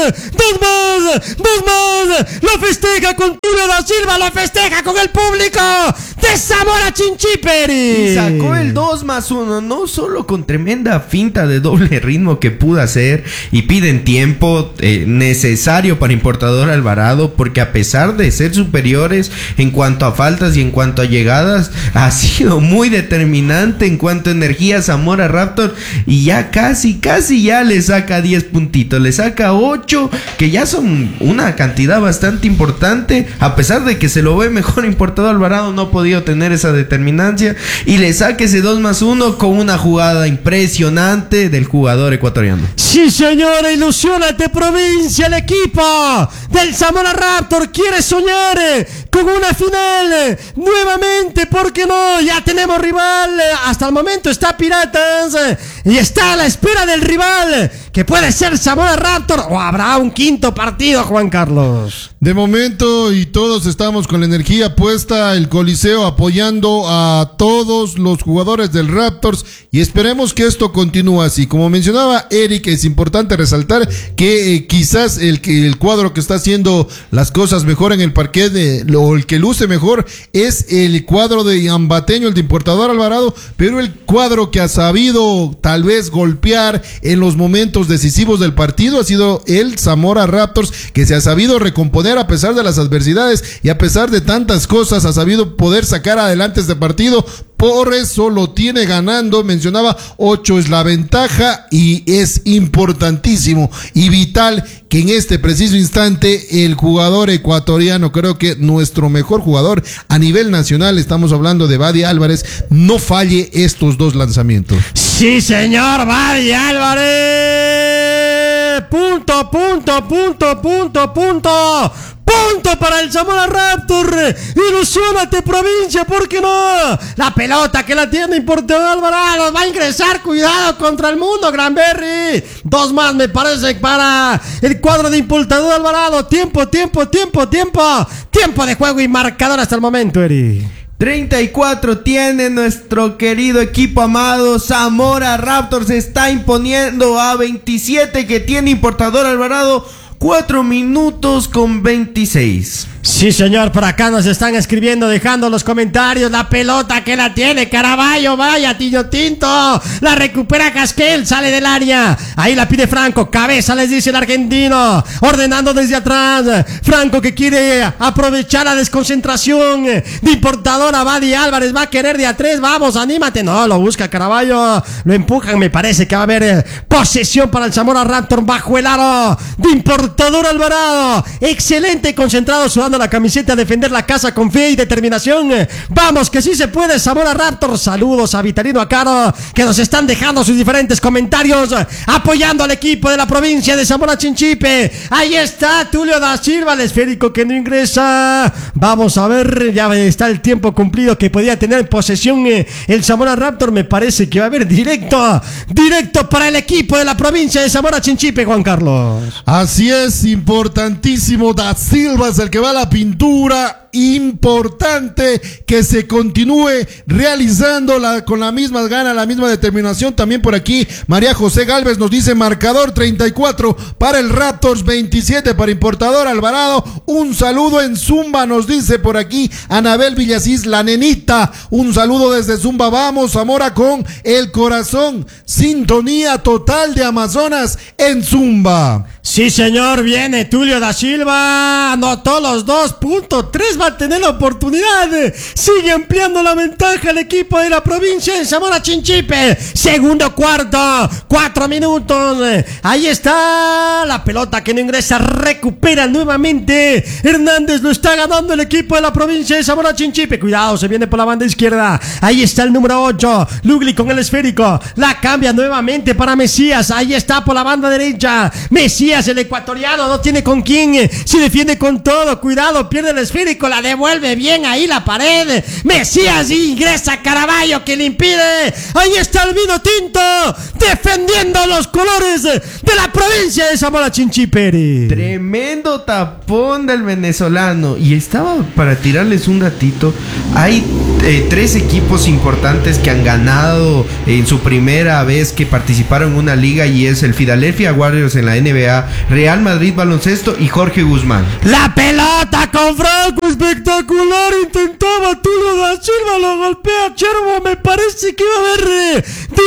más. Lo festeja con Tulio da Silva, lo festeja con el público de Zamora Chinchipe. Y sacó el 2+1, no solo con tremenda finta de doble ritmo que pudo hacer y piden tiempo necesario para Importador Alvarado, porque a pesar de ser superiores en cuanto a faltas y en cuanto a llegadas, ha sido muy determinante en cuanto a energía Zamora Raptor, y ya casi ya le saca 10 puntitos, le saca 8, que ya son una cantidad bastante importante, a pesar de que se lo ve mejor Importador Alvarado, no ha podido tener esa determinancia, y le saca ese 2+1 con una jugada impresionante del jugador ecuatoriano. Sí, señora, ilusiónate provincia, el equipo del Zamora Raptor quiere soñar con una final nuevamente, ¿por qué no? Ya tenemos rival, hasta el momento está Piratas y está a la espera del rival que puede ser Zamora Raptor, o habrá un quinto partido, Juan Carlos. De momento, y todos estamos con la energía puesta, el Coliseo apoyando a todos los jugadores del Raptors, y esperemos que esto continúe así. Como mencionaba Eric, es importante resaltar que quizás el cuadro que está haciendo las cosas mejor en el parquet, o el que luce mejor, es el cuadro de Ambateño, el de Importador Alvarado, pero el cuadro que ha sabido tal vez golpear en los momentos decisivos del partido ha sido el Zamora Raptors, que se ha sabido recomponer a pesar de las adversidades y a pesar de tantas cosas, ha sabido poder sacar adelante este partido. Por eso lo tiene ganando. Mencionaba 8 es la ventaja, y es importantísimo y vital que en este preciso instante el jugador ecuatoriano, creo que nuestro mejor jugador a nivel nacional, estamos hablando de Badi Álvarez, no falle estos 2 lanzamientos. Sí, señor, Badi Álvarez. Punto para el Zamora Raptor. Ilusiónate provincia, ¿por qué no? La pelota que la tiene Importador Alvarado va a ingresar, cuidado contra el mundo, Granberry. 2 más me parece para el cuadro de Importador Alvarado. Tiempo de juego y marcador hasta el momento, Eri. 34 tiene nuestro querido equipo amado. Zamora Raptors se está imponiendo a 27 que tiene Importador Alvarado. 4 minutos con 26. Sí, señor, por acá nos están escribiendo, dejando los comentarios. La pelota que la tiene Caraballo, vaya, Tiño Tinto. La recupera Haskell, sale del área. Ahí la pide Franco, cabeza les dice el argentino. Ordenando desde atrás. Franco que quiere aprovechar la desconcentración de Importadora. Badi Álvarez va a querer de a 3. Vamos, anímate. No, lo busca Caraballo. Lo empujan, me parece que va a haber posesión para el Zamora Raptor bajo el aro de Importador Alvarado. Excelente, concentrado, sudando la camiseta, a defender la casa con fe y determinación. Vamos, que sí se puede, Zamora Raptor. Saludos a Vitalino Acaro, que nos están dejando sus diferentes comentarios, apoyando al equipo de la provincia de Zamora Chinchipe. Ahí está Tulio da Silva, el esférico que no ingresa. Vamos a ver, ya está el tiempo cumplido que podía tener en posesión el Zamora Raptor. Me parece que va a haber directo para el equipo de la provincia de Zamora Chinchipe, Juan Carlos. Así es, importantísimo. Da Silva es el que va a la pintura. Importante que se continúe realizando con las mismas ganas, la misma determinación. También por aquí María José Galvez nos dice marcador 34 para el Raptors, 27 para Importador Alvarado. Un saludo en Zumba, nos dice por aquí Anabel Villasís, la nenita. Un saludo desde Zumba. Vamos, Zamora con el corazón. Sintonía total de Amazonas en Zumba. Sí, señor, viene Tulio da Silva, anotó los 2.3, va a tener la oportunidad, sigue ampliando la ventaja el equipo de la provincia de Zamora Chinchipe, segundo cuarto, 4 minutos, ahí está la pelota que no ingresa, recupera nuevamente, Hernández, lo está ganando el equipo de la provincia de Zamora Chinchipe, cuidado, se viene por la banda izquierda, ahí está el número 8, Lugli con el esférico, la cambia nuevamente para Mesías, ahí está por la banda derecha, Mesías, el ecuatoriano, no tiene con quién, se defiende con todo, cuidado, pierde el esférico, la devuelve bien ahí la pared, Mesías, ingresa Caraballo que le impide, ahí está el vino tinto, defendiendo los colores de la provincia de Zamora Chinchipe. Tremendo tapón del venezolano, y estaba para tirarles un datito, hay 3 equipos importantes que han ganado en su primera vez que participaron en una liga, y es el Philadelphia Warriors en la NBA, Real Madrid Baloncesto y Jorge Guzmán. La pelota con Franco, espectacular, intentaba Tulio da Silva, lo golpea Chervo, me parece que iba a haber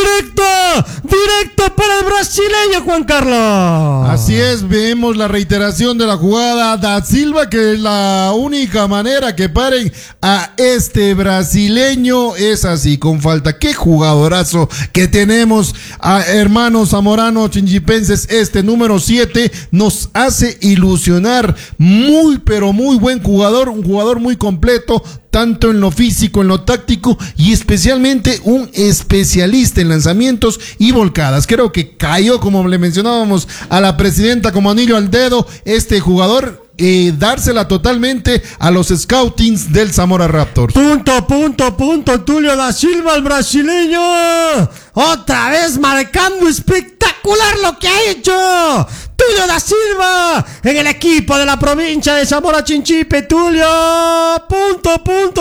directo para el brasileño Juan Carlos. Así es, vemos la reiteración de la jugada, da Silva, que es la única manera que paren a este brasileño, es así, con falta. Qué jugadorazo que tenemos, hermanos zamoranos chinchipenses, este número 7 nos hace ilusionar, muy pero muy buen jugador, un jugador muy completo, tanto en lo físico, en lo táctico, y especialmente un especialista en lanzamientos y volcadas. Creo que cayó, como le mencionábamos a la presidenta, como anillo al dedo este jugador, dársela totalmente a los scoutings del Zamora Raptors. Punto, Tulio da Silva, el brasileño, otra vez marcando, espectacular lo que ha hecho Tulio da Silva en el equipo de la provincia de Zamora Chinchipe. Tulio, punto,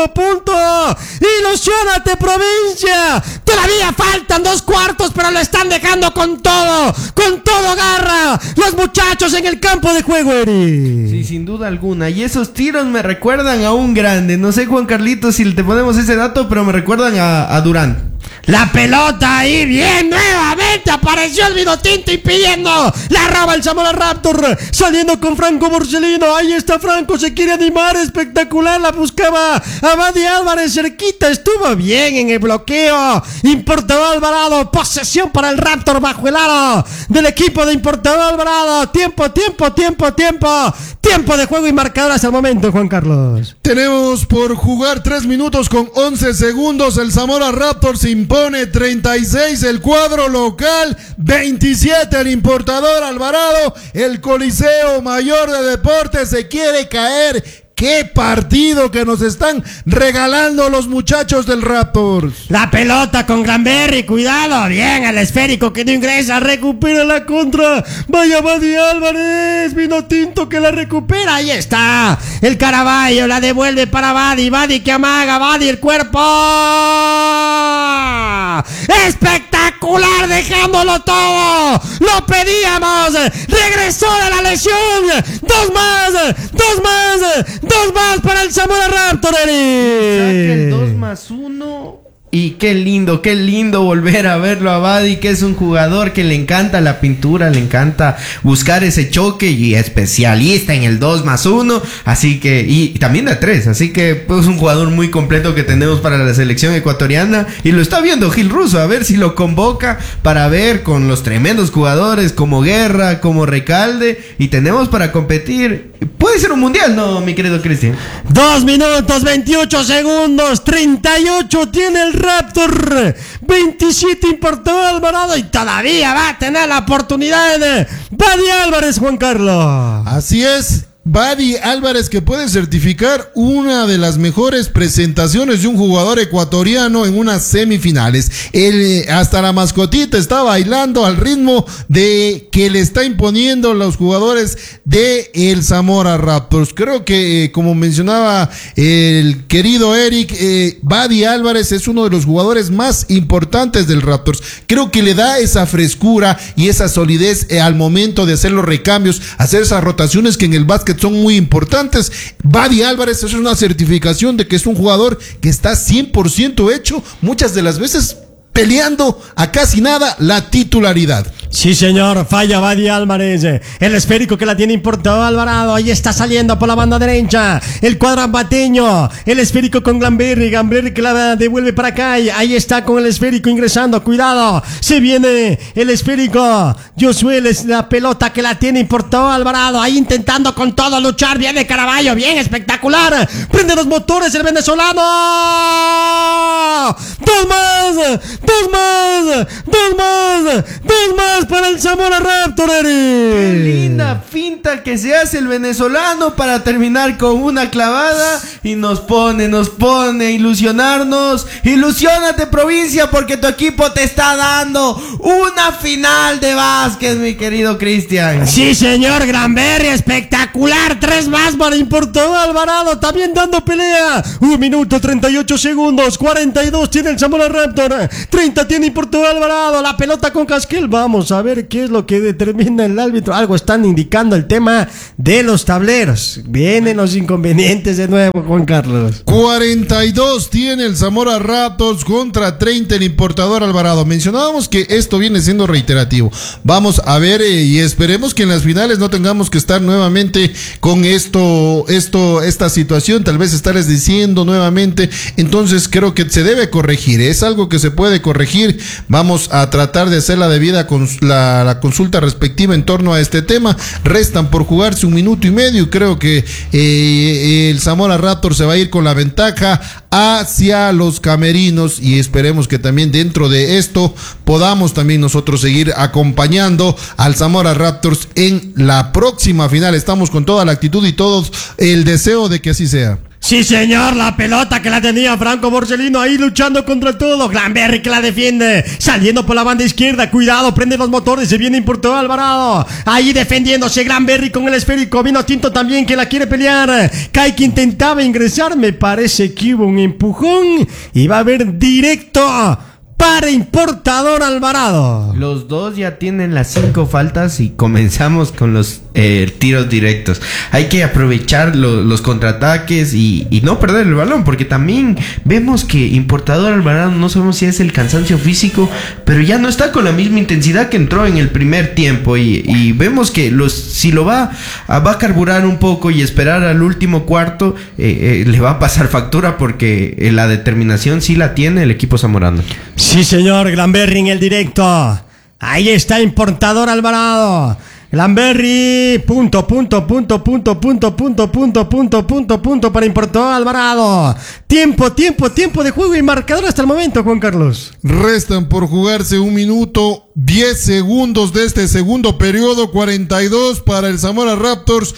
ilusiónate provincia, todavía faltan 2 cuartos, pero lo están dejando con todo garra los muchachos en el campo de juego, Eri. Sí, sin duda alguna, y esos tiros me recuerdan a un grande, no sé Juan Carlitos si te ponemos ese dato, pero me recuerdan a Durán. La pelota ahí, bien, nuevamente apareció el vino tinto impidiendo, la roba el Zamora Raptor, saliendo con Franco Borsellino, ahí está Franco, se quiere animar, espectacular, la buscaba a Badi Álvarez, cerquita, estuvo bien en el bloqueo, Importador Alvarado, posesión para el Raptor bajo el aro del equipo de Importador Alvarado, tiempo de juego y marcador hasta el momento, Juan Carlos. Tenemos por jugar 3 minutos con 11 segundos, el Zamora Raptor se impone 36, el cuadro local 27, el Importador Alvarado, el Coliseo Mayor de Deportes se quiere caer. ¡Qué partido que nos están regalando los muchachos del Raptors! La pelota con Granberry, cuidado, bien al esférico que no ingresa, recupera la contra, vaya Badi Álvarez, vino tinto que la recupera, ahí está, el Caraballo la devuelve para Badi que amaga, Badi el cuerpo, espectacular, dejándolo todo, lo pedíamos, regresó de la lesión, dos más para el Zamora Raptor, Saca el 2+1 y qué lindo volver a verlo a Badi, que es un jugador que le encanta la pintura, le encanta buscar ese choque y especialista en el 2+1, así que, y también de 3, así que pues un jugador muy completo que tenemos para la selección ecuatoriana, y lo está viendo Gil Russo, a ver si lo convoca para ver con los tremendos jugadores como Guerra, como Recalde, y tenemos para competir. Puede ser un mundial, ¿no, mi querido Cristian? 2 minutos 28 segundos, 38 tiene el Raptor, 27 Importador Alvarado, y todavía va a tener la oportunidad de Badi Álvarez, Juan Carlos. Así es, Badi Álvarez, que puede certificar una de las mejores presentaciones de un jugador ecuatoriano en unas semifinales. Hasta la mascotita está bailando al ritmo de que le está imponiendo los jugadores de el Zamora Raptors. Creo que, como mencionaba el querido Eric, Badi Álvarez es uno de los jugadores más importantes del Raptors. Creo que le da esa frescura y esa solidez al momento de hacer los recambios, hacer esas rotaciones que en el básquet son muy importantes. Badi Álvarez es una certificación de que es un jugador que está 100% hecho, muchas de las veces peleando a casi nada la titularidad. Sí, señor, falla Badi Álvarez. El esférico que la tiene importado Alvarado. Ahí está saliendo por la banda derecha. El cuadro ambateño. El esférico con Glamberry. Glamberry que la devuelve para acá. Ahí está con el esférico ingresando. Cuidado. Se viene el esférico. Josué es la pelota que la tiene importado Alvarado. Ahí intentando con todo luchar. Viene Caraballo. Bien espectacular. Prende los motores el venezolano. Dos más para el Zamora Raptor, Eric. Qué linda finta que se hace el venezolano para terminar con una clavada y nos pone a ilusionarnos. Ilusiónate, provincia, porque tu equipo te está dando una final de básquet, mi querido Cristian. Sí, señor, Granberry, espectacular. 3 más para Importado Alvarado, también dando pelea. 1 minuto 38 segundos, 42 tiene el Zamora Raptor, 30 tiene Importado Alvarado. La pelota con Casquel. Vamos a ver qué es lo que determina el árbitro. Algo están indicando el tema de los tableros. Vienen los inconvenientes de nuevo, Juan Carlos. 42 tiene el Zamora Raptors contra 30 el Importador Alvarado. Mencionábamos que esto viene siendo reiterativo. Vamos a ver y esperemos que en las finales no tengamos que estar nuevamente con esta situación, tal vez estarles diciendo nuevamente. Entonces creo que se debe corregir, es algo que se puede corregir. Vamos a tratar de hacer la debida la consulta respectiva en torno a este tema. Restan por jugarse 1 minuto y medio. Creo que el Zamora Raptor se va a ir con la ventaja hacia los camerinos y esperemos que también dentro de esto podamos también nosotros seguir acompañando al Zamora Raptors en la próxima final. Estamos con toda la actitud y todo el deseo de que así sea. Sí, señor, la pelota que la tenía Franco Borsellino ahí luchando contra todo. Glamberry que la defiende, saliendo por la banda izquierda. Cuidado, prende los motores, se viene Importado Alvarado. Ahí defendiéndose Glamberry con el esférico. Vino Tinto también que la quiere pelear. Kai que intentaba ingresar, me parece que hubo un empujón y va a haber directo para Importador Alvarado. Los dos ya tienen las 5 faltas y comenzamos con los tiros directos. Hay que aprovechar los contraataques y no perder el balón, porque también vemos que Importador Alvarado, no sabemos si es el cansancio físico, pero ya no está con la misma intensidad que entró en el primer tiempo y vemos que si lo va a carburar un poco y esperar al último cuarto, le va a pasar factura, porque la determinación sí la tiene el equipo zamorano. Sí, señor, Glamberry en el directo. Ahí está Importador Alvarado. Glamberry, punto para Importador Alvarado. Tiempo de juego y marcador hasta el momento, Juan Carlos. Restan por jugarse 1 minuto 10 segundos de este segundo periodo. 42 para el Zamora Raptors,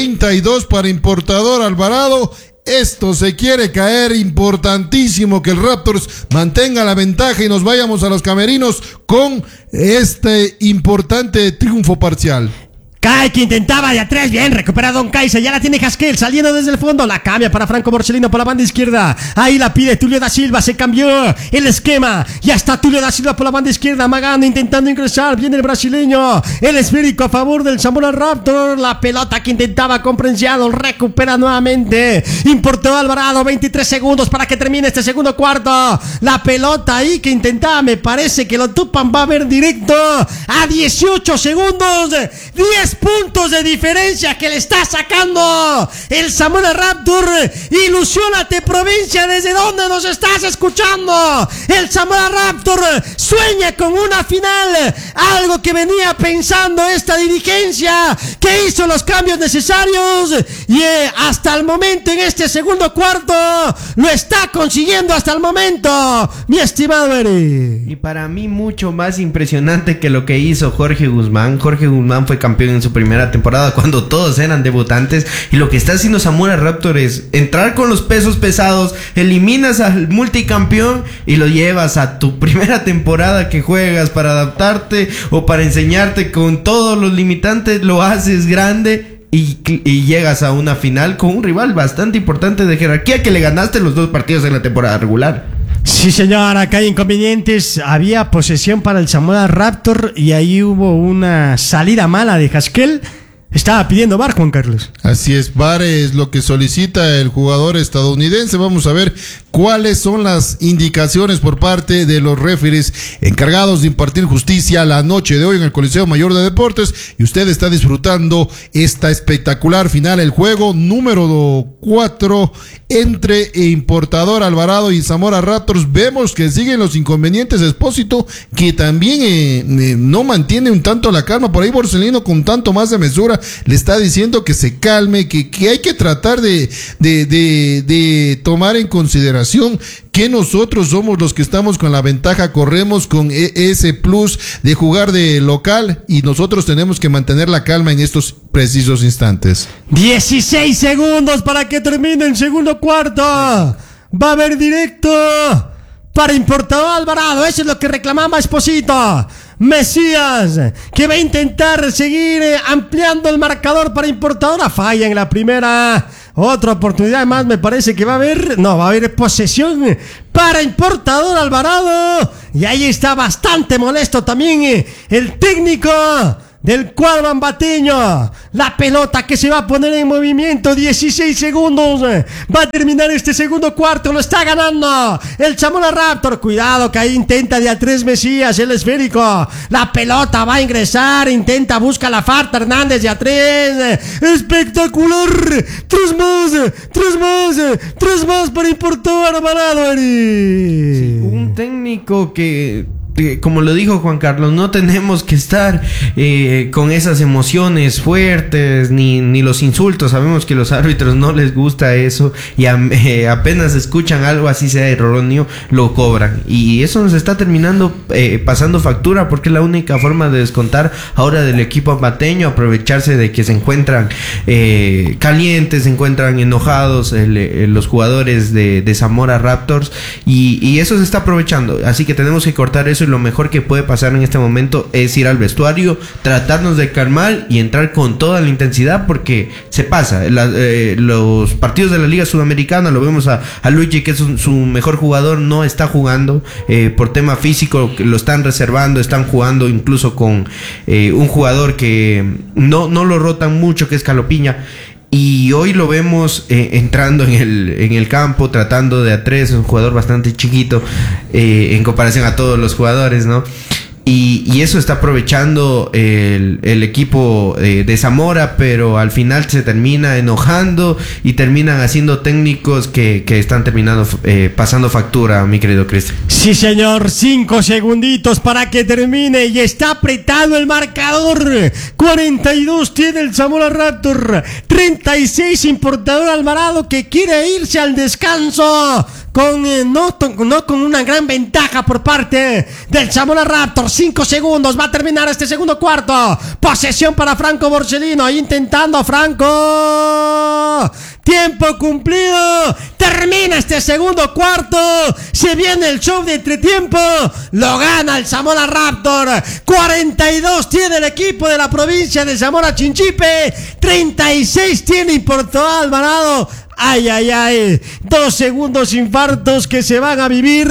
32 para Importador Alvarado. Esto se quiere caer, importantísimo que el Raptors mantenga la ventaja y nos vayamos a los camerinos con este importante triunfo parcial. Kai que intentaba de atrás, bien recuperado Don Kaiser, ya la tiene Haskell saliendo desde el fondo, la cambia para Franco Borsellino por la banda izquierda, ahí la pide Tulio da Silva, se cambió el esquema, ya está Tulio da Silva por la banda izquierda, amagando, intentando ingresar, viene el brasileño, el esférico a favor del Zamora Raptor, la pelota que intentaba con Preciado, recupera nuevamente, Importado Alvarado, 23 segundos para que termine este segundo cuarto, la pelota ahí que intentaba, me parece que lo tupan, va a ver directo a 18 segundos, 10 puntos de diferencia que le está sacando el Zamora Raptor. Ilusiónate, provincia, desde donde nos estás escuchando. El Zamora Raptor sueña con una final, algo que venía pensando esta dirigencia, que hizo los cambios necesarios y hasta el momento en este segundo cuarto lo está consiguiendo hasta el momento, mi estimado Eri. Y para mí mucho más impresionante que lo que hizo Jorge Guzmán. Jorge Guzmán fue campeón en su primera temporada cuando todos eran debutantes, y lo que está haciendo Zamora Raptor es entrar con los pesos pesados, eliminas al multicampeón y lo llevas a tu primera temporada que juegas para adaptarte o para enseñarte con todos los limitantes, lo haces grande y llegas a una final con un rival bastante importante de jerarquía que le ganaste los 2 partidos en la temporada regular. Sí, señor, acá hay inconvenientes. Había posesión para el Zamora Raptor y ahí hubo una salida mala de Haskell. Estaba pidiendo VAR, Juan Carlos. Así es, VAR es lo que solicita el jugador estadounidense. Vamos a ver cuáles son las indicaciones por parte de los referees encargados de impartir justicia la noche de hoy en el Coliseo Mayor de Deportes, y usted está disfrutando esta espectacular final, el juego número 4 entre Importador Alvarado y Zamora Raptors. Vemos que siguen los inconvenientes. Expósito, que también no mantiene un tanto la calma. Por ahí Borselino, con tanto más de mesura, le está diciendo que se calme, que hay que tratar de tomar en consideración que nosotros somos los que estamos con la ventaja, corremos con ese plus de jugar de local, y nosotros tenemos que mantener la calma en estos precisos instantes. 16 segundos para que termine el segundo cuarto. Va a haber directo para Importador Alvarado. Eso es lo que reclamaba Expósito. Mesías, que va a intentar seguir ampliando el marcador para Importador. Falla en la primera. Otra oportunidad más, me parece que va a haber posesión para Importador Alvarado. Y ahí está bastante molesto también el técnico del cuadro ambateño. La pelota que se va a poner en movimiento. 16 segundos. Va a terminar este segundo cuarto. Lo está ganando el Zamora Raptor. Cuidado que ahí intenta de a 3 Mesías, el esférico. La pelota va a ingresar. Busca la falta Hernández de a 3. Espectacular. 3 más para Importador Alvarado. Sí, un técnico que, como lo dijo Juan Carlos, no tenemos que estar con esas emociones fuertes ni los insultos. Sabemos que a los árbitros no les gusta eso, y apenas escuchan algo así sea erróneo, lo cobran, y eso nos está terminando pasando factura, porque es la única forma de descontar ahora del equipo ambateño, aprovecharse de que se encuentran calientes, se encuentran enojados los jugadores de Zamora Raptors, y eso se está aprovechando. Así que tenemos que cortar eso, y lo mejor que puede pasar en este momento es ir al vestuario, tratarnos de calmar y entrar con toda la intensidad, porque se pasa. Los partidos de la Liga Sudamericana, lo vemos a Luigi, que es su mejor jugador, no está jugando por tema físico, lo están reservando, están jugando incluso con un jugador que no lo rotan mucho, que es Calopiña. Y hoy lo vemos entrando en el campo, tratando de a 3, un jugador bastante chiquito en comparación a todos los jugadores, ¿no? Y eso está aprovechando el equipo de Zamora, pero al final se termina enojando y terminan haciendo técnicos que están terminando pasando factura, mi querido Cristian. Sí, señor, 5 segunditos para que termine, y está apretado el marcador. 42 tiene el Zamora Raptor, 36 Importador Alvarado, que quiere irse al descanso no con una gran ventaja por parte del Zamora Raptor. 5 segundos, va a terminar este segundo cuarto. Posesión para Franco Borselino, ahí intentando Franco. Tiempo cumplido. Termina este segundo cuarto. Se viene el show de entretiempo. Lo gana el Zamora Raptor. 42 tiene el equipo de la provincia de Zamora Chinchipe. 36 tiene Importador Alvarado. Ay, 2 segundos infartos que se van a vivir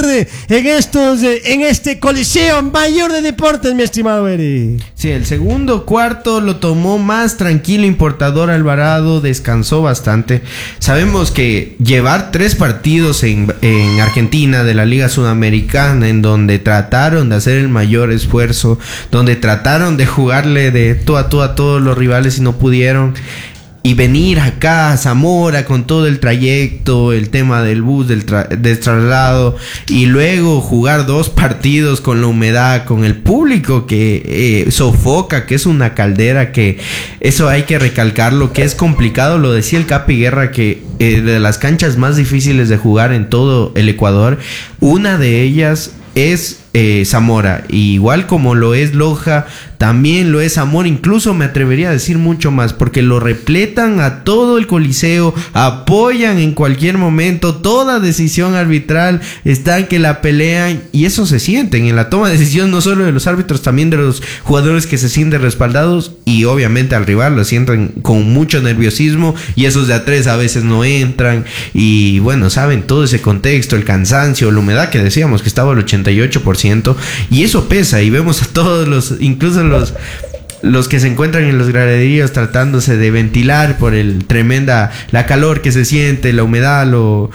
en este Coliseo Mayor de Deportes, mi estimado Eri. Sí, el segundo cuarto lo tomó más tranquilo Importador Alvarado, descansó bastante. Sabemos que llevar 3 partidos en Argentina de la Liga Sudamericana, en donde trataron de hacer el mayor esfuerzo, donde trataron de jugarle de tú a todos los rivales y no pudieron, y venir acá a Zamora con todo el trayecto, el tema del bus, del traslado, y luego jugar 2 partidos con la humedad, con el público que sofoca, que es una caldera, que eso hay que recalcarlo, que es complicado. Lo decía el Capi Guerra, que de las canchas más difíciles de jugar en todo el Ecuador, una de ellas es Zamora, igual como lo es Loja, también lo es Zamora, incluso me atrevería a decir mucho más, porque lo repletan a todo el Coliseo, apoyan en cualquier momento, toda decisión arbitral están que la pelean, y eso se sienten en la toma de decisión, no solo de los árbitros, también de los jugadores que se sienten respaldados, y obviamente al rival lo sienten con mucho nerviosismo, y esos de a 3 a veces no entran, y bueno, saben todo ese contexto, el cansancio, la humedad que decíamos que estaba al 88%, y eso pesa, y vemos a todos incluso los que se encuentran en los graderíos tratándose de ventilar por la calor que se siente, la humedad,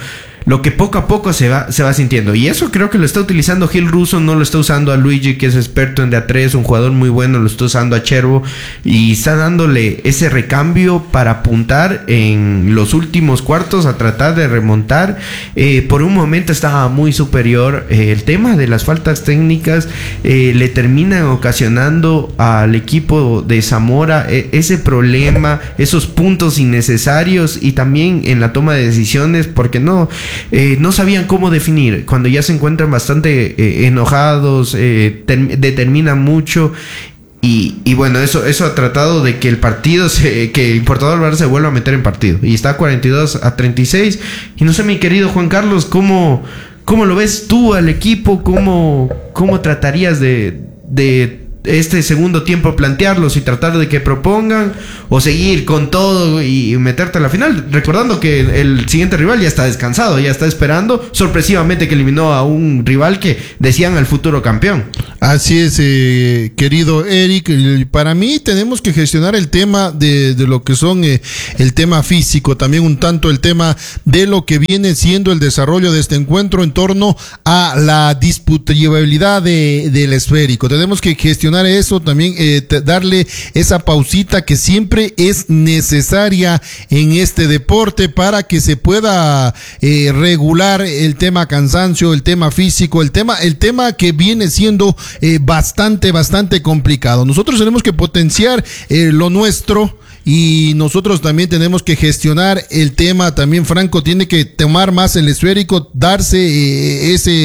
lo que poco a poco se va sintiendo. Y eso creo que lo está utilizando Gil Russo, no lo está usando a Luigi, que es experto en de A3, un jugador muy bueno, lo está usando a Chervo, y está dándole ese recambio para apuntar en los últimos cuartos a tratar de remontar. Por un momento estaba muy superior. El tema de las faltas técnicas le terminan ocasionando al equipo de Zamora ese problema, esos puntos innecesarios, y también en la toma de decisiones, porque no sabían cómo definir cuando ya se encuentran bastante enojados, determinan mucho. Y bueno, eso ha tratado de que el partido, que Importador Bar se vuelva a meter en partido. Y está 42-36. Y no sé, mi querido Juan Carlos, ¿cómo lo ves tú al equipo? ¿Cómo tratarías de este segundo tiempo plantearlos y tratar de que propongan, o seguir con todo y meterte a la final? Recordando que el siguiente rival ya está descansado, ya está esperando, sorpresivamente, que eliminó a un rival que decían al futuro campeón. Así es, querido Eric. Para mí tenemos que gestionar el tema de lo que son el tema físico, también un tanto el tema de lo que viene siendo el desarrollo de este encuentro en torno a la disputabilidad del esférico. Tenemos que gestionar eso, también darle esa pausita que siempre es necesaria en este deporte para que se pueda regular el tema cansancio, el tema físico, el tema que viene siendo bastante complicado. Nosotros tenemos que potenciar lo nuestro, y nosotros también tenemos que gestionar el tema. También Franco tiene que tomar más el esférico, darse ese